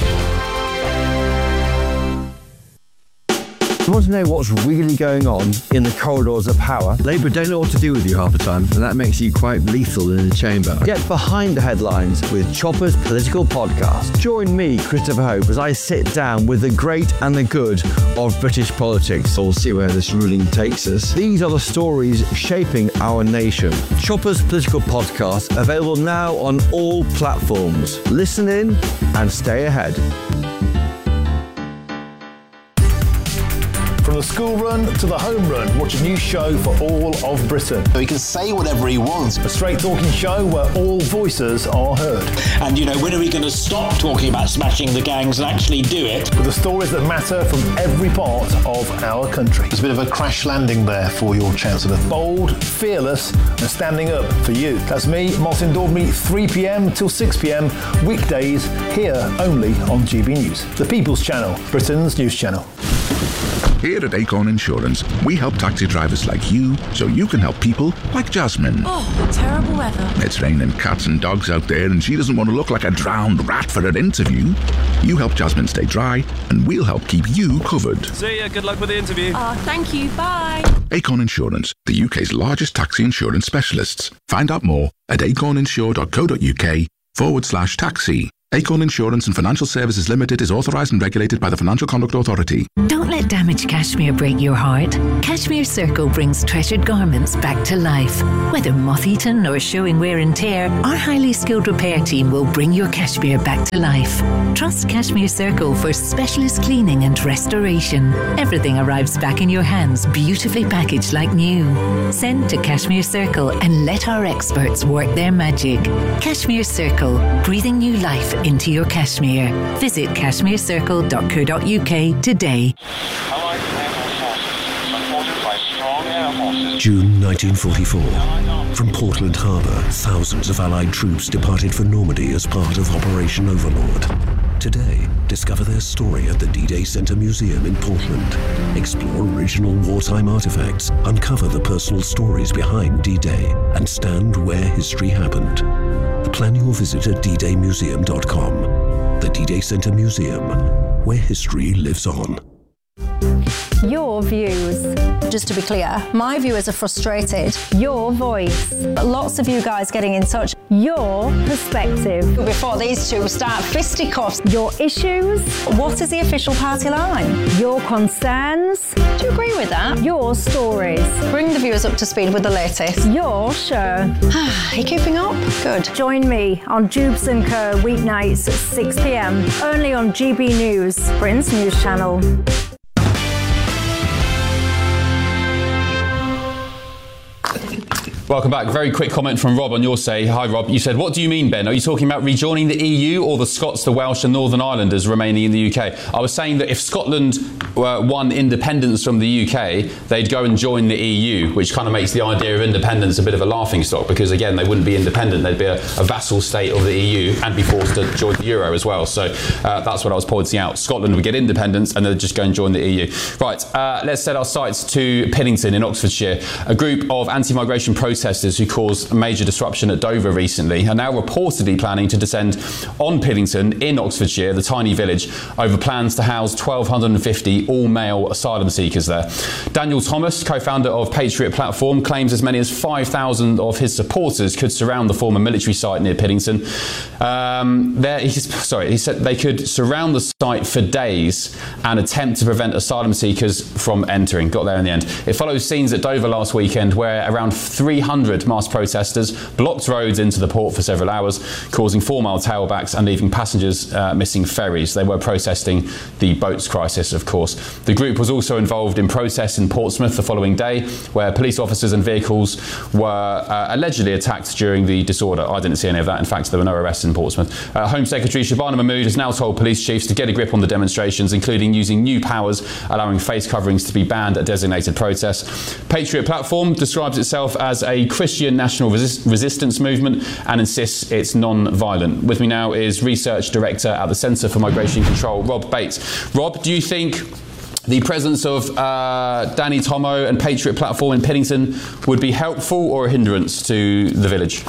You want to know what's really going on in the corridors of power? Labour don't know what to do with you half the time, and that makes you quite lethal in the chamber. Get behind the headlines with Chopper's Political Podcast. Join me, Christopher Hope, as I sit down with the great and the good of British politics. We'll see where this ruling takes us. These are the stories shaping our nation. Chopper's Political Podcast, available now on all platforms. Listen in and stay ahead. From From the school run to the home run, watch a new show for all of Britain. He can say whatever he wants. A straight talking show where all voices are heard. And, you know, when are we going to stop talking about smashing the gangs and actually do it? With the stories that matter from every part of our country. There's a bit of a crash landing there for your Chancellor. Bold, fearless, and standing up for you. That's me, Martin Daubney, three p.m. till six p.m. weekdays, here only on G B News. The People's Channel, Britain's news channel. Here at Acorn Insurance, we help taxi drivers like you so you can help people like Jasmine. Oh, terrible weather. It's raining cats and dogs out there and she doesn't want to look like a drowned rat for her interview. You help Jasmine stay dry and we'll help keep you covered. See ya, good luck with the interview. Oh, thank you, bye. Acorn Insurance, the U K's largest taxi insurance specialists. Find out more at acorninsure.co.uk forward slash taxi. Acorn Insurance and Financial Services Limited is authorised and regulated by the Financial Conduct Authority. Don't let damaged cashmere break your heart. Cashmere Circle brings treasured garments back to life. Whether moth-eaten or showing wear and tear, our highly skilled repair team will bring your cashmere back to life. Trust Cashmere Circle for specialist cleaning and restoration. Everything arrives back in your hands, beautifully packaged like new. Send to Cashmere Circle and let our experts work their magic. Cashmere Circle, breathing new life into your cashmere. Visit cashmere circle dot co dot uk today. June nineteen forty-four. From Portland Harbour, thousands of Allied troops departed for Normandy as part of Operation Overlord. Today, discover their story at the D-Day Center Museum in Portland. Explore original wartime artifacts, uncover the personal stories behind D-Day, and stand where history happened. Plan your visit at d day museum dot com. The D-Day Center Museum, where history lives on. Your views. Just to be clear, my viewers are frustrated. Your voice. Lots of you guys getting in touch. Your perspective. Before these two start fisticuffs. Your issues. What is the official party line? Your concerns. Do you agree with that? Your stories. Bring the viewers up to speed with the latest. Your show. Are you keeping up? Good. Join me on Jubes and Co. weeknights at six p.m. only on G B News, Britain's news channel. Welcome back. Very quick comment from Rob on your say. Hi, Rob. You said, what do you mean, Ben? Are you talking about rejoining the E U or the Scots, the Welsh and Northern Irelanders remaining in the U K? I was saying that if Scotland uh, won independence from the U K, they'd go and join the E U, which kind of makes the idea of independence a bit of a laughing stock because, again, they wouldn't be independent. They'd be a, a vassal state of the E U and be forced to join the Euro as well. So uh, that's what I was pointing out. Scotland would get independence and they'd just go and join the E U. Right, uh, let's set our sights to Piddington in Oxfordshire. A group of anti-migration protesters Protesters who caused a major disruption at Dover recently are now reportedly planning to descend on Piddington in Oxfordshire, the tiny village, over plans to house one thousand two hundred fifty all-male asylum seekers there. Daniel Thomas, co-founder of Patriot Platform, claims as many as five thousand of his supporters could surround the former military site near Piddington. Um, there, he's, sorry, he said they could surround the site for days and attempt to prevent asylum seekers from entering. Got there in the end. It follows scenes at Dover last weekend where around three hundred masked protesters blocked roads into the port for several hours, causing four-mile tailbacks and leaving passengers uh, missing ferries. They were protesting the boats crisis, of course. The group was also involved in protests in Portsmouth the following day, where police officers and vehicles were uh, allegedly attacked during the disorder. I didn't see any of that. In fact, there were no arrests in Portsmouth. Uh, Home Secretary Shabana Mahmood has now told police chiefs to get a grip on the demonstrations, including using new powers, allowing face coverings to be banned at designated protests. Patriot Platform describes itself as a a Christian national resist- resistance movement and insists it's non-violent. With me now is Research Director at the Centre for Migration Control, Rob Bates. Rob, do you think the presence of uh, Danny Tomo and Patriot Platform in Piddington would be helpful or a hindrance to the village?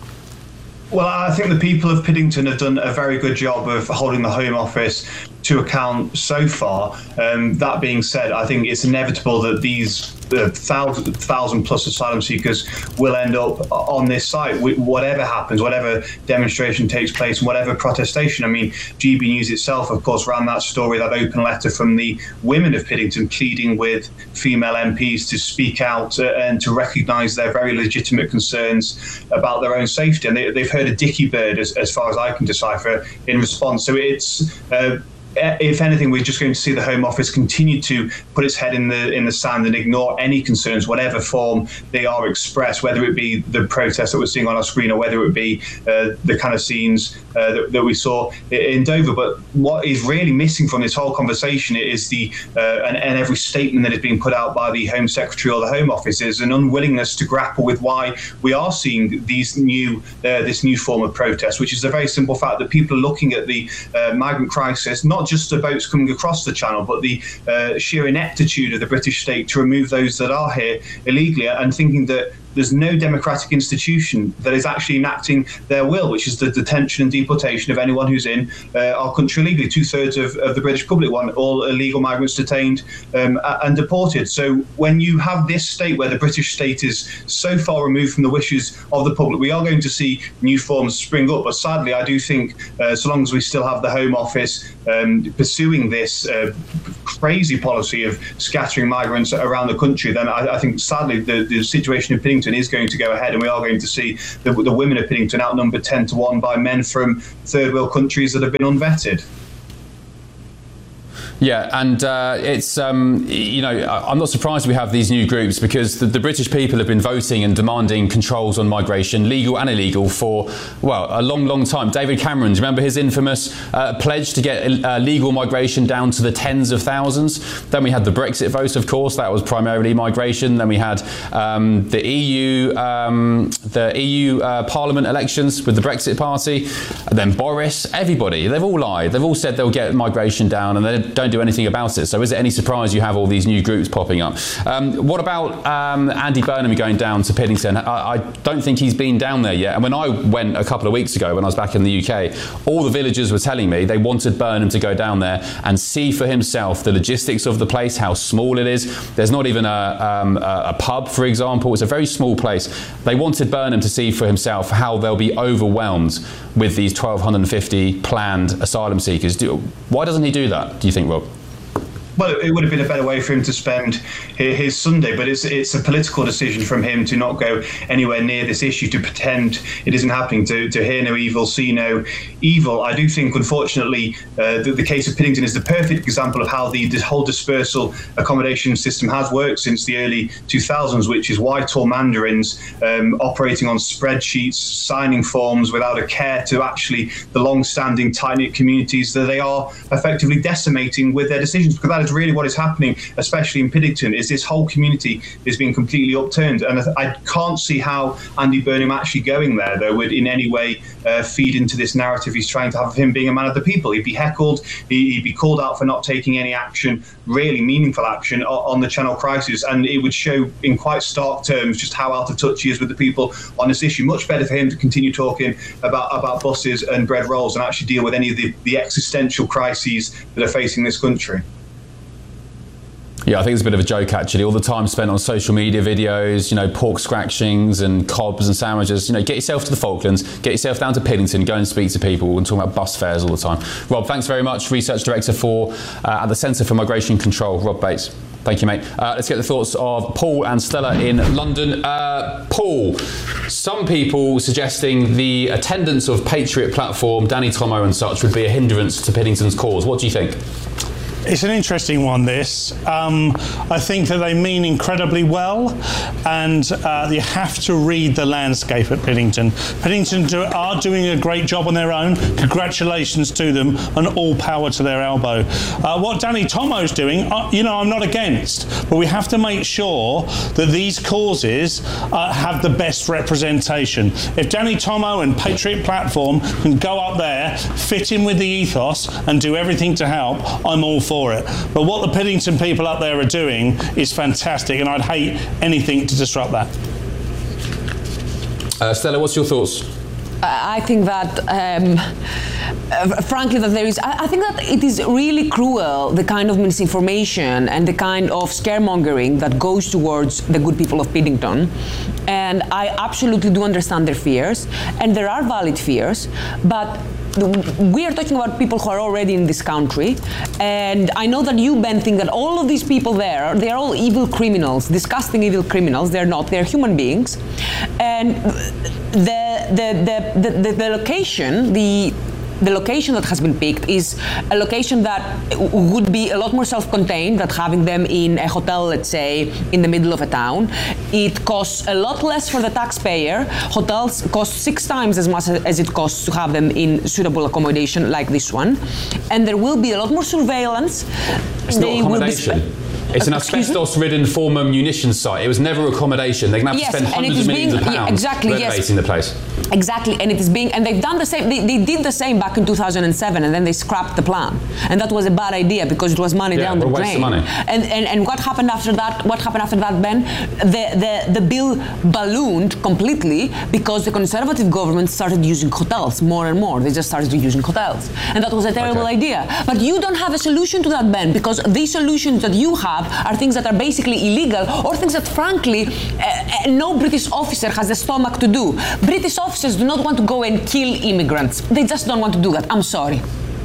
Well, I think the people of Piddington have done a very good job of holding the Home Office to account so far. Um, that being said, I think it's inevitable that these uh, thousand, thousand plus asylum seekers will end up on this site, whatever happens, whatever demonstration takes place, and whatever protestation. I mean, G B News itself, of course, ran that story, that open letter from the women of Piddington pleading with female M Ps to speak out uh, and to recognise their very legitimate concerns about their own safety. And they, they've heard a dicky bird, as, as far as I can decipher, in response. So it's uh, if anything, we're just going to see the Home Office continue to put its head in the in the sand and ignore any concerns, whatever form they are expressed, whether it be the protests that we're seeing on our screen or whether it be uh, the kind of scenes uh, that, that we saw in Dover. But what is really missing from this whole conversation is the uh, and, and every statement that is being put out by the Home Secretary or the Home Office is an unwillingness to grapple with why we are seeing these new uh, this new form of protest, which is the very simple fact that people are looking at the uh, migrant crisis, not just the boats coming across the channel, but the uh, sheer ineptitude of the British state to remove those that are here illegally, and thinking that there's no democratic institution that is actually enacting their will, which is the detention and deportation of anyone who's in uh, our country illegally. Two-thirds of, of the British public want all illegal migrants detained um, and deported. So when you have this state where the British state is so far removed from the wishes of the public, we are going to see new forms spring up. But sadly, I do think uh, so long as we still have the Home Office um, pursuing this uh, crazy policy of scattering migrants around the country, then I, I think sadly the, the situation in Piddington is going to go ahead, and we are going to see the, the women of Piddington outnumbered ten to one by men from third world countries that have been unvetted. Yeah, and uh, it's, um, you know, I'm not surprised we have these new groups, because the, the British people have been voting and demanding controls on migration, legal and illegal, for, well, a long, long time. David Cameron, do you remember his infamous uh, pledge to get uh, legal migration down to the tens of thousands? Then we had the Brexit vote, of course, that was primarily migration. Then we had um, the E U, um, the E U uh, Parliament elections with the Brexit Party, and then Boris, everybody, they've all lied. They've all said they'll get migration down, and they don't do anything about it. So is it any surprise you have all these new groups popping up? Um, what about um, Andy Burnham going down to Piddington? I, I don't think he's been down there yet. And when I went a couple of weeks ago, when I was back in the U K, all the villagers were telling me they wanted Burnham to go down there and see for himself the logistics of the place, how small it is. There's not even a, um, a, a pub, for example. It's a very small place. They wanted Burnham to see for himself how they'll be overwhelmed with these twelve fifty planned asylum seekers. Do, why doesn't he do that, do you think, Rob? Well, it would have been a better way for him to spend his Sunday, but it's it's a political decision from him to not go anywhere near this issue, to pretend it isn't happening, to, to hear no evil, see no evil. I do think, unfortunately, uh, the, the case of Piddington is the perfect example of how the, the whole dispersal accommodation system has worked since the early two thousands, which is Whitehall mandarins um, operating on spreadsheets, signing forms without a care to actually the long-standing tight-knit communities that they are effectively decimating with their decisions, because that is really what is happening, especially in Piddington, is this whole community is being completely upturned. And I can't see how Andy Burnham actually going there, though, would in any way uh, feed into this narrative he's trying to have of him being a man of the people. He'd be heckled, he'd be called out for not taking any action, really meaningful action, on the Channel crisis, and it would show in quite stark terms just how out of touch he is with the people on this issue. Much better for him to continue talking about, about buses and bread rolls and actually deal with any of the, the existential crises that are facing this country. Yeah, I think it's a bit of a joke, actually. All the time spent on social media videos, you know, pork scratchings and cobs and sandwiches. You know, get yourself to the Falklands, get yourself down to Piddington, go and speak to people and talk about bus fares all the time. Rob, thanks very much. Research Director for uh, at the Centre for Migration Control, Rob Bates. Thank you, mate. Uh, let's get the thoughts of Paul and Stella in London. Uh, Paul, some people suggesting the attendance of Patriot Platform, Danny Tomo and such would be a hindrance to Piddington's cause. What do you think? It's an interesting one, this. Um, I think that they mean incredibly well, and uh, you have to read the landscape at Piddington. Piddington do, are doing a great job on their own. Congratulations to them, and all power to their elbow. Uh, what Danny Tomo's doing, uh, you know, I'm not against, but we have to make sure that these causes uh, have the best representation. If Danny Tomo and Patriot Platform can go up there, fit in with the ethos, and do everything to help, I'm all for it. But what the Piddington people up there are doing is fantastic, and I'd hate anything to disrupt that. Uh, Stella, what's your thoughts? I think that, um, uh, frankly, that there is, I, I think that it is really cruel, the kind of misinformation and the kind of scaremongering that goes towards the good people of Piddington. And I absolutely do understand their fears, and there are valid fears, but we are talking about people who are already in this country, and I know that you, Ben, think that all of these people there, they're all evil criminals, disgusting evil criminals. They're not. They're human beings. And the the the the, the, the location, the the location that has been picked is a location that would be a lot more self-contained than having them in a hotel, let's say, in the middle of a town. It costs a lot less for the taxpayer. Hotels cost six times as much as it costs to have them in suitable accommodation like this one. And there will be a lot more surveillance. It's They not will be accommodation. spe- It's an Excuse me? asbestos-ridden former munitions site. It was never accommodation. They're going to have Yes, to spend and it hundreds is of millions being- of yeah, pounds exactly, yes. renovating the place. Exactly, and it is being, and they've done the same, they, they did the same back in two thousand seven, and then they scrapped the plan. And that was a bad idea because it was money Yeah, down the a waste of drain. money. And, and and what happened after that, what happened after that, Ben? The, the, the bill ballooned completely because the Conservative government started using hotels more and more. They just started using hotels. And that was a terrible Okay. idea. But you don't have a solution to that, Ben, because the solutions that you have are things that are basically illegal or things that, frankly, uh, uh, no British officer has the stomach to do. British officers do not want to go and kill immigrants. They just don't want to do that. I'm sorry.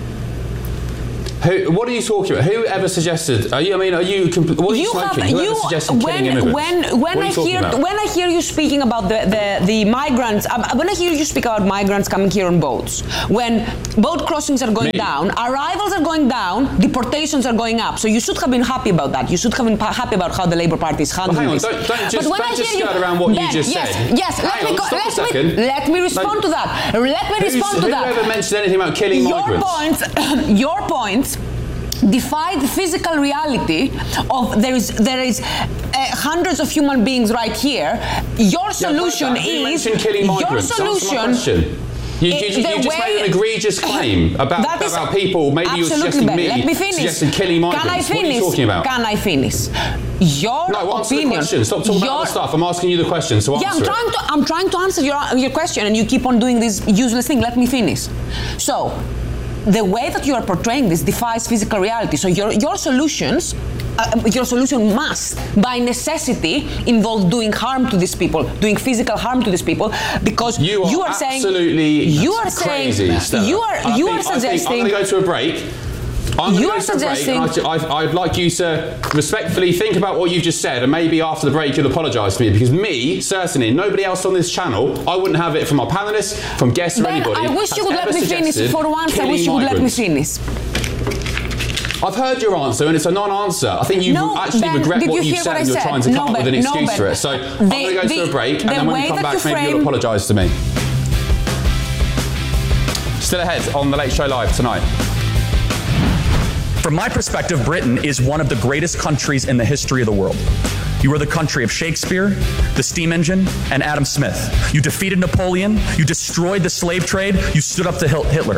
Who, what are you talking about? Who ever suggested? Are you? I mean, are you? Compl- what are you, You have smoking? Who ever you suggested when killing immigrants? when when What are I you talking hear about? when I hear you speaking about the the, the migrants, um, when I hear you speak about migrants coming here on boats, when boat crossings are going Me? down, arrivals are going down, deportations are going up. So you should have been happy about that. You should have been pa- happy about how the Labour Party is handling hang on, this. don't- don't just- But when don't I just hear skirt around what you Ben, just yes, said. Yes, let Hang me on, go, stop a let second. me let me respond No. to that. Let me Who's- respond to that. Who ever mentioned anything about killing your migrants? Points, your points defy the physical reality of there is there is uh, hundreds of human beings right here. Your solution Yeah, but you is mentioned killing your migrants. Answer my solution. question. You, you, i- you, the you just way- made an egregious claim about, That is about people. Maybe you were absolutely suggesting bad. me, Let me finish. suggesting killing migrants. Can I finish? What are you talking about? Can I finish? Your no, answer opinion. the question. Stop talking about your- other stuff. I'm asking you the question, so Yeah, answer I'm it. trying to I'm trying to answer your your question, and you keep on doing this useless thing. Let me finish. So, the way that you are portraying this defies physical reality. So your your solutions, uh, your solution must, by necessity, involve doing harm to these people, doing physical harm to these people, because You are, you are saying absolutely you are crazy, saying Stella. you are I you think- are suggesting. I think I'm going to go to a break. I'm You going are to go to a break, suggesting- and I, I, I'd like you to respectfully think about what you've just said, and maybe after the break you'll apologise to me, because me, certainly, nobody else on this channel, I wouldn't have it from our panellists, from guests or Ben, anybody. I wish has you would ever let me finish suggested for once. I killing wish you would let me migrants. finish. I've heard your answer, and it's a non-answer. I think you No, actually Ben, regret did what you you've hear said, what I and you're said? trying to No, come up with an Ben, no, excuse Ben. for it. So I'm The- going to go the- to a break, and the then when way we come that back, you maybe you'll frame- apologise to me. Still ahead on The Late Show Live tonight. From my perspective, Britain is one of the greatest countries in the history of the world. You are the country of Shakespeare, the steam engine, and Adam Smith. You defeated Napoleon, you destroyed the slave trade, you stood up to Hil- Hitler.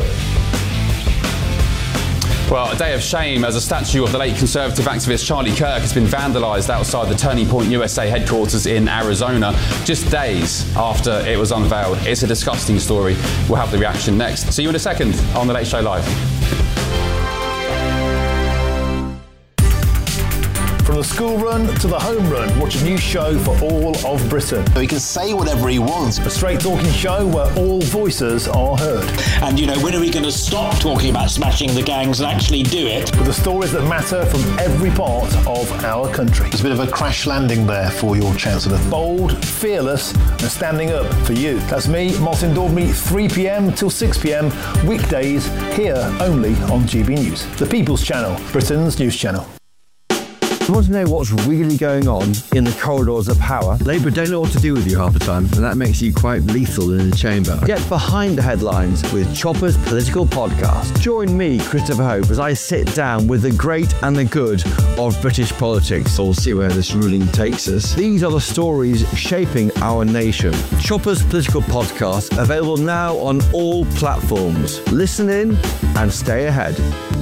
Well, a day of shame as a statue of the late Conservative activist Charlie Kirk has been vandalised outside the Turning Point U S A headquarters in Arizona just days after it was unveiled. It's a disgusting story. We'll have the reaction next. See you in a second on The Late Show Live. From the school run to the home run, watch a new show for all of Britain. He can say whatever he wants. A straight talking show where all voices are heard. And, you know, when are we going to stop talking about smashing the gangs and actually do it? With the stories that matter from every part of our country. There's a bit of a crash landing there for your Chancellor. Bold, fearless, and standing up for you. That's me, Martin Daubney, three p.m. till six p.m. weekdays here only on G B News, the People's Channel, Britain's news channel. You want to know what's really going on in the corridors of power? Labour don't know what to do with you half the time, and that makes you quite lethal in the chamber. Get behind the headlines with Chopper's Political Podcast. Join me, Christopher Hope, as I sit down with the great and the good of British politics. We'll see where this ruling takes us. These are the stories shaping our nation. Chopper's Political Podcast, available now on all platforms. Listen in and stay ahead.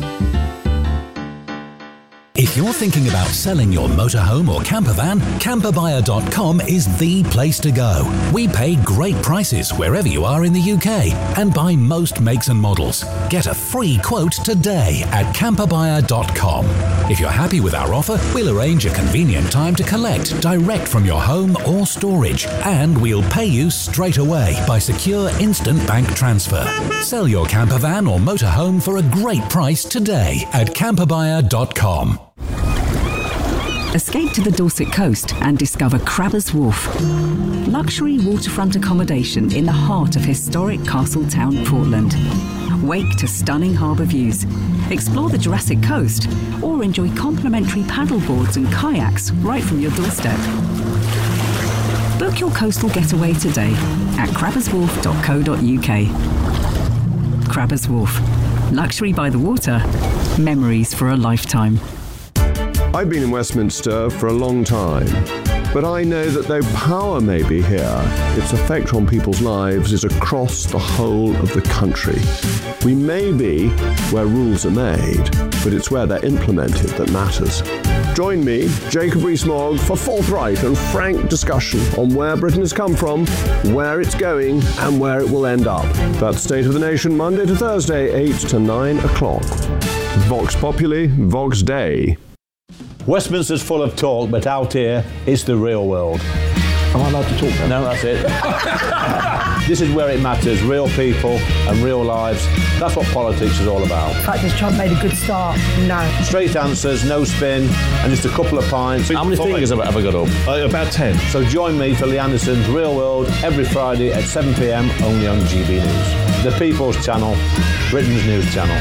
If you're thinking about selling your motorhome or camper van, camper buyer dot com is the place to go. We pay great prices wherever you are in the U K and buy most makes and models. Get a free quote today at camper buyer dot com. If you're happy with our offer, we'll arrange a convenient time to collect direct from your home or storage, and we'll pay you straight away by secure instant bank transfer. Sell your camper van or motorhome for a great price today at camper buyer dot com. Escape to the Dorset coast and discover Crabbers Wharf. Luxury waterfront accommodation in the heart of historic Castletown, Portland. wake to stunning harbour views, explore the Jurassic Coast, or enjoy complimentary paddleboards and kayaks right from your doorstep. Book your coastal getaway today at crabbers wharf dot co dot uk. Crabbers Wharf. Luxury by the water. Memories for a lifetime. I've been in Westminster for a long time, but I know that though power may be here, its effect on people's lives is across the whole of the country. We may be where rules are made, but it's where they're implemented that matters. Join me, Jacob Rees-Mogg, for forthright and frank discussion on where Britain has come from, where it's going, and where it will end up. That's State of the Nation, Monday to Thursday, eight to nine o'clock. Vox Populi, Vox Dei. Westminster's full of talk, but out here, it's the real world. Am I allowed to talk then? No, that's it. This is where it matters, real people and real lives. That's what politics is all about. In fact, has Trump made a good start? No. Straight answers, no spin, and just a couple of pints. How many fingers have I ever got up? Uh, about ten. So join me for Lee Anderson's Real World every Friday at seven p m only on G B News. The People's Channel, Britain's news channel.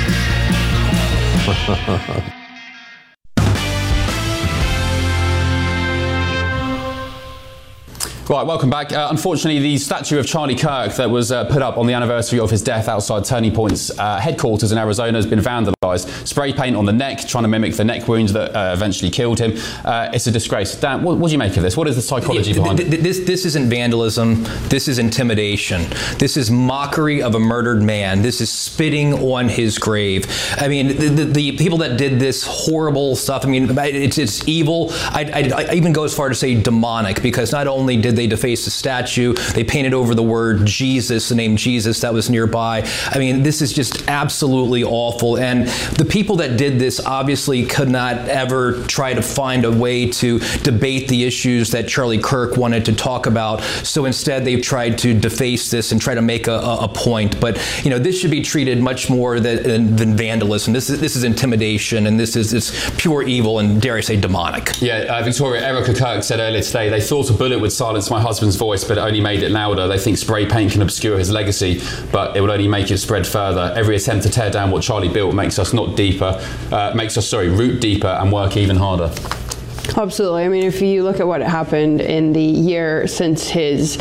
Right, welcome back. Uh, unfortunately, the statue of Charlie Kirk that was uh, put up on the anniversary of his death outside Turning Point's uh, headquarters in Arizona has been vandalised. Spray paint on the neck, trying to mimic the neck wounds that uh, eventually killed him. Uh, it's a disgrace. Dan, what, what do you make of this? What is the psychology behind it? This, this isn't vandalism. This is intimidation. This is mockery of a murdered man. This is spitting on his grave. I mean, the, the, the people that did this horrible stuff, I mean, it's, it's evil. I, I, I even go as far to say demonic, because not only did they deface the statue, they painted over the word Jesus, the name Jesus that was nearby. I mean, this is just absolutely awful. And the people that did this obviously could not ever try to find a way to debate the issues that Charlie Kirk wanted to talk about. So instead, they've tried to deface this and try to make a, a point. But, you know, this should be treated much more than, than vandalism. This is, this is intimidation, and this is it's pure evil and, dare I say, demonic. Yeah, uh, Victoria, Erica Kirk said earlier today, they thought a bullet would silence my husband's voice, but it only made it louder. They think spray paint can obscure his legacy, but it will only make it spread further. Every attempt to tear down what Charlie built makes us not deeper, uh, makes us, sorry, root deeper and work even harder. Absolutely. I mean, if you look at what happened in the year since his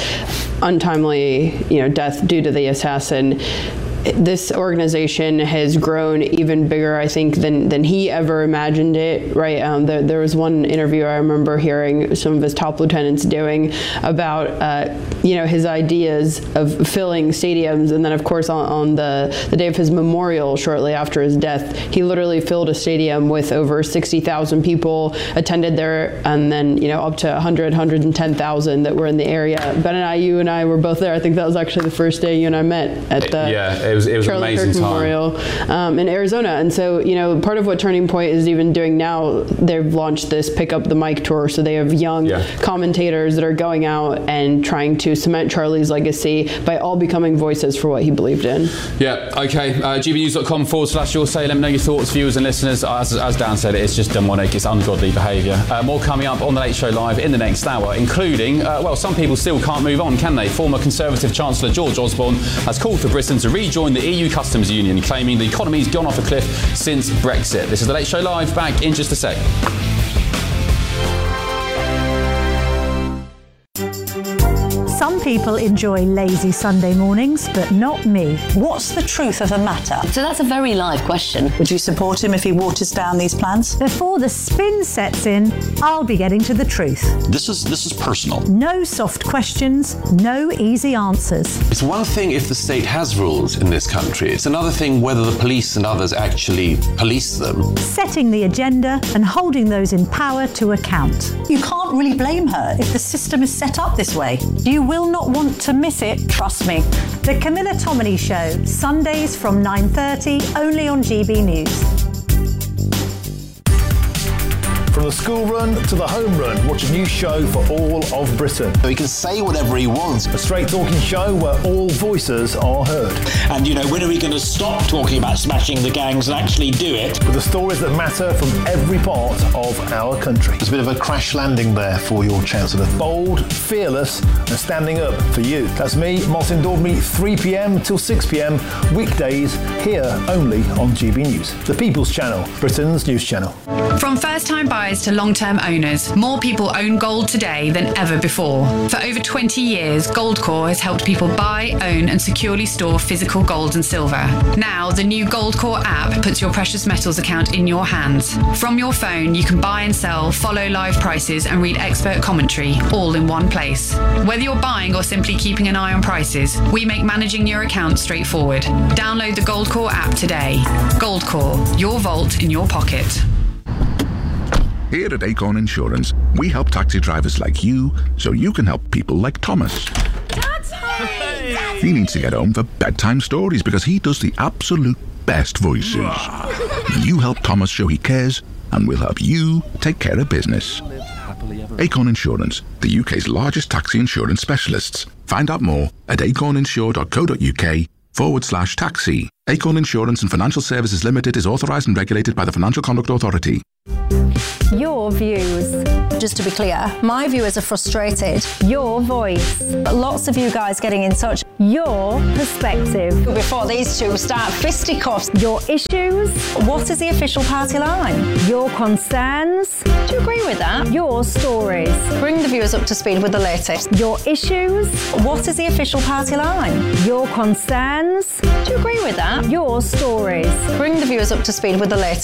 untimely, you know, death due to the assassin, this organization has grown even bigger, I think, than, than he ever imagined it, right? Um, there, there was one interview I remember hearing some of his top lieutenants doing about, uh, you know, his ideas of filling stadiums. And then, of course, on, on the, the day of his memorial, shortly after his death, he literally filled a stadium with over sixty thousand people attended there, and then, you know, up to one hundred, one hundred ten thousand that were in the area. Ben and I, you and I were both there. I think that was actually the first day you and I met at the... Yeah. It was, it was Charlie an amazing Kirk time. Memorial um, in Arizona. And so, you know, part of what Turning Point is even doing now, they've launched this Pick Up the Mic tour. So they have young yeah. commentators that are going out and trying to cement Charlie's legacy by all becoming voices for what he believed in. Yeah, okay. Uh, gbnews.com forward slash your say. Let me know your thoughts, viewers and listeners. As, as Dan said, it's just demonic. It's ungodly behaviour. Uh, more coming up on The Late Show Live in the next hour, including, uh, well, some people still can't move on, can they? Former Conservative Chancellor George Osborne has called for Britain to rejoin the E U Customs Union, claiming the economy's gone off a cliff since Brexit. This is The Late Show Live, back in just a sec. Some people enjoy lazy Sunday mornings, but not me. What's the truth of the matter? So that's a very live question. Would you support him if he waters down these plans? Before the spin sets in, I'll be getting to the truth. This is this is personal. No soft questions, no easy answers. It's one thing if the state has rules in this country. It's another thing whether the police and others actually police them. Setting the agenda and holding those in power to account. You can't really blame her if the system is set up this way. You will not want to miss it, trust me. The Camilla Tominey Show, Sundays from nine thirty, only on G B News. From the school run to the home run, watch a new show for all of Britain. He can say whatever he wants. A straight talking show where all voices are heard. And, you know, when are we going to stop talking about smashing the gangs and actually do it? With the stories that matter from every part of our country. There's a bit of a crash landing there for your Chancellor. Bold, fearless, and standing up for you. That's me, Martin Daubney, three p.m. till six p.m. weekdays here only on G B News, the People's Channel, Britain's news channel. From first-time buyers to long-term owners, more people own gold today than ever before. For over twenty years, Goldcore has helped people buy, own and securely store physical gold and silver. Now, the new Goldcore app puts your precious metals account in your hands. From your phone, you can buy and sell, follow live prices and read expert commentary, all in one place. Whether you're buying or simply keeping an eye on prices, we make managing your account straightforward. Download the Goldcore app today. Goldcore, your vault in your pocket. Here at Acorn Insurance, we help taxi drivers like you so you can help people like Thomas. He needs to get home for bedtime stories because he does the absolute best voices. You help Thomas show he cares, and we'll help you take care of business. Acorn Insurance, the U K's largest taxi insurance specialists. Find out more at acorninsure.co.uk forward slash taxi. Acorn Insurance and Financial Services Limited is authorised and regulated by the Financial Conduct Authority. Your views. Just to be clear, my viewers are frustrated. Your voice. Lots of you guys getting in touch. Your perspective. Before these two start fisticuffs. Your issues. What is the official party line? Your concerns. Do you agree with that? Your stories. Bring the viewers up to speed with the latest. Your issues. What is the official party line? Your concerns. Do you agree with that? Your stories. Bring the viewers up to speed with the latest.